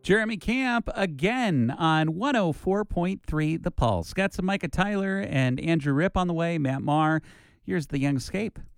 Jeremy Camp again on 104.3 The Pulse. Got some Micah Tyler and Andrew Ripp on the way. Matt Maher. Here's the Young Escape.